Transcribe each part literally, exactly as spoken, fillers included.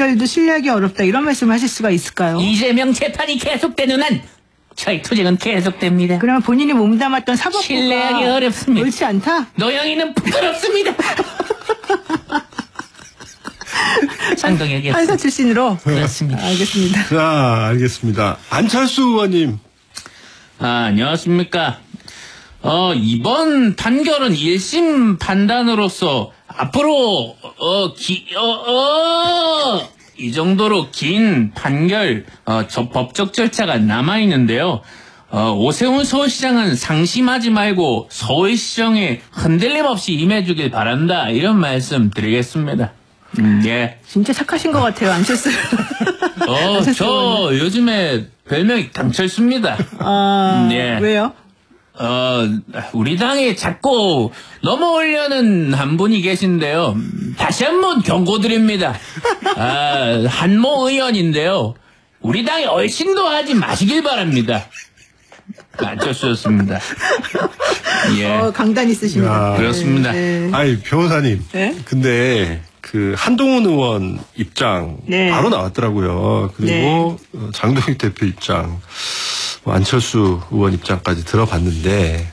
판결도 신뢰하기 어렵다 이런 말씀을 하실 수가 있을까요? 이재명 재판이 계속되는 한 저희 투쟁은 계속됩니다. 그러면 본인이 몸담았던 사법부가 신뢰하기 어렵습니다. 옳지 않다? 노영이는 부끄럽습니다. 장동혁이었습니다. 판사 출신으로? 그렇습니다. 알겠습니다. 자, 알겠습니다. 안철수 의원님. 아, 안녕하십니까. 어, 이번 판결은 일심 판단으로서 앞으로, 어, 기, 어, 어, 이 정도로 긴 판결, 어, 저 법적 절차가 남아있는데요. 어, 오세훈 서울시장은 상심하지 말고 서울시정에 흔들림 없이 임해주길 바란다. 이런 말씀 드리겠습니다. 음, 예. 진짜 착하신 것 같아요, 안철수. 어, 안철수 저 의원님. 요즘에 별명이 당철수입니다. 아, 음, 예. 왜요? 어, 우리 당에 자꾸 넘어오려는 한 분이 계신데요. 다시 한번 경고드립니다. 아, 한모 의원인데요. 우리 당에 얼씬도 하지 마시길 바랍니다. 안철수였습니다. 예. 어, 강단 있으십니다. 야. 그렇습니다. 네. 아니, 변호사님. 네? 근데 그 한동훈 의원 입장 네. 바로 나왔더라고요. 그리고 어, 장동혁 대표 입장, 뭐 안철수 의원 입장까지 들어봤는데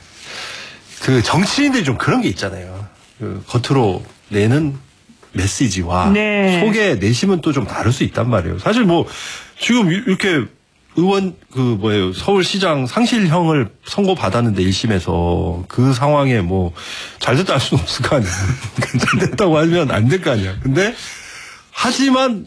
그 정치인들이 좀 그런 게 있잖아요. 그 겉으로 내는 메시지와 네. 속에 내심은 또 좀 다를 수 있단 말이에요. 사실 뭐 지금 이렇게 의원 그 뭐예요 서울시장 상실형을 선고받았는데 일 심에서 그 상황에 뭐 잘됐다 할 수는 없을 거 아니야. 잘됐다고 하면 안 될 거 아니야. 근데 하지만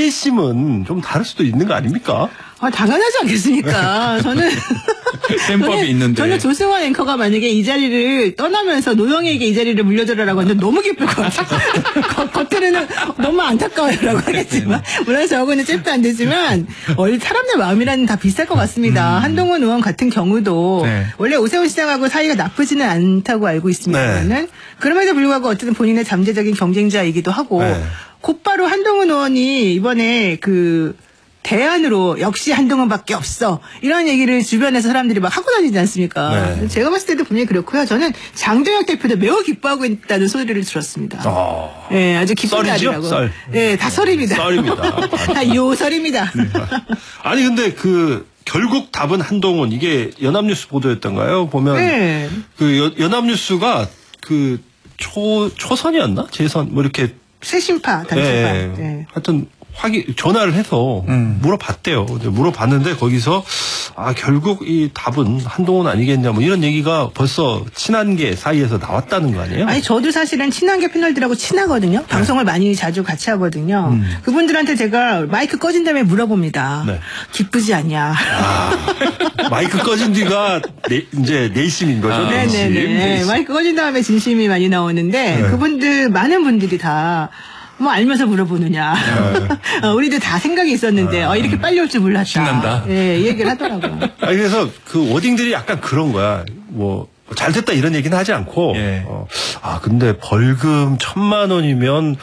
내심은 좀 다를 수도 있는 거 아닙니까? 아, 당연하지 않겠습니까? 저는. 셈법이 저는, 있는데. 저는 조승환 앵커가 만약에 이 자리를 떠나면서 노영에게 이 자리를 물려줘라라고 하면 너무 기쁠 것 같아요. 겉으로는 너무 안타까워요라고 하겠지만, 물론 저하고는 잽도 안 되지만, 원래 사람들 마음이라는 다 비슷할 것 같습니다. 음. 한동훈 의원 같은 경우도, 네. 원래 오세훈 시장하고 사이가 나쁘지는 않다고 알고 있습니다만은, 네. 그럼에도 불구하고 어쨌든 본인의 잠재적인 경쟁자이기도 하고, 네. 곧바로 한동훈 의원이 이번에 그, 대안으로 역시 한동훈밖에 없어 이런 얘기를 주변에서 사람들이 막 하고 다니지 않습니까? 네. 제가 봤을 때도 분명히 그렇고요. 저는 장동혁 대표도 매우 기뻐하고 있다는 소리를 들었습니다. 어. 네, 아주 기쁜 날이라고. 썰. 네, 다 설입니다. 썰입니다. 다 요설입니다. 네. 아니 근데 그 결국 답은 한동훈 이게 연합뉴스 보도였던가요? 보면 네. 그 여, 연합뉴스가 그 초 초선이었나 재선 뭐 이렇게 새심파 단체파. 네. 네. 하여튼. 확인 전화를 해서 음. 물어봤대요. 물어봤는데 거기서 아 결국 이 답은 한동훈 아니겠냐 뭐 이런 얘기가 벌써 친한계 사이에서 나왔다는 거 아니에요? 아니 저도 사실은 친한계 패널들하고 친하거든요. 네. 방송을 많이 자주 같이 하거든요. 음. 그분들한테 제가 마이크 꺼진 다음에 물어봅니다. 네. 기쁘지 않냐? 아, 마이크 꺼진 뒤가 내, 이제 내심인 거죠. 아, 네네네. 내심. 마이크 꺼진 다음에 진심이 많이 나오는데 네. 그분들 많은 분들이 다. 뭐 알면서 물어보느냐. 네. 어, 우리도 다 생각이 있었는데 어, 이렇게 빨리 올 줄 몰랐다. 신난다. 예, 이 얘기를 하더라고요. 아니, 그래서 그 워딩들이 약간 그런 거야. 뭐 잘됐다 이런 얘기는 하지 않고 예. 어, 아 근데 벌금 천만 원이면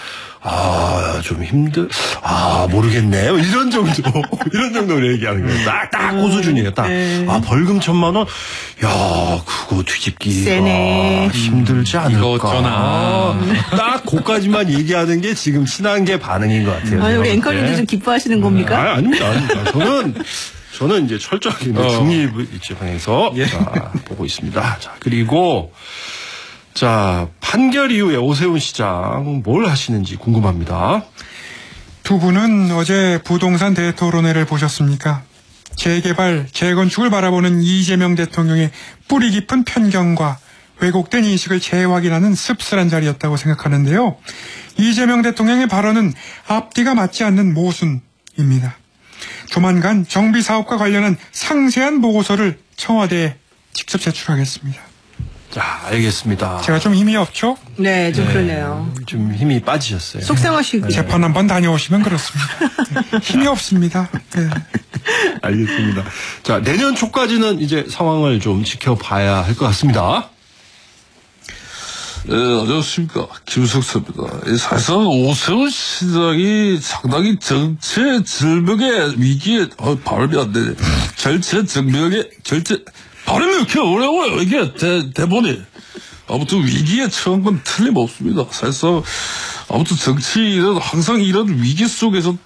아 좀 힘들 아 모르겠네 이런 정도 이런 정도로 얘기하는 거예요. 딱 딱 그 수준이에요. 딱 아 벌금 천만 원 야 그거 뒤집기가 힘들지 않을까. 이거 어쩌나. 딱 그까지만 얘기하는 게 지금 친한계 반응인 것 같아요. 아니, 우리 앵커님도 좀 기뻐하시는 겁니까? 아 아닙니다, 아닙니다. 저는 저는 이제 철저하게 어. 중립 입장에서 예. 자, 보고 있습니다. 자, 그리고 자, 판결 이후에 오세훈 시장 뭘 하시는지 궁금합니다. 두 분은 어제 부동산 대토론회를 보셨습니까? 재개발, 재건축을 바라보는 이재명 대통령의 뿌리 깊은 편견과 왜곡된 인식을 재확인하는 씁쓸한 자리였다고 생각하는데요. 이재명 대통령의 발언은 앞뒤가 맞지 않는 모순입니다. 조만간 정비사업과 관련한 상세한 보고서를 청와대에 직접 제출하겠습니다. 자, 알겠습니다. 제가 좀 힘이 없죠? 네, 좀 네, 그러네요. 좀 힘이 빠지셨어요. 속상하시고. 재판 한번 다녀오시면 그렇습니다. 네, 힘이 없습니다. 네. 알겠습니다. 자, 내년 초까지는 이제 상황을 좀 지켜봐야 할 것 같습니다. 네, 안녕하십니까. 김석수입니다. 사실상 오세훈 시장이 상당히 정체 질병의 위기에, 어, 발음이 안 되네. 절체 증명의, 절체, 발음이 이렇게 어려워요. 이게 대, 대본이. 아무튼 위기에 처한 건 틀림없습니다. 사실상, 아무튼 정치인은 항상 이런 위기 속에서